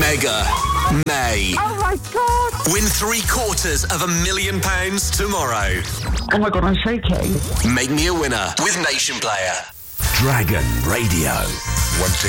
Mega May. Oh my God! Win £750,000 tomorrow. Oh my God, I'm shaking. Make me a winner with Nation Player. Dragon Radio. Once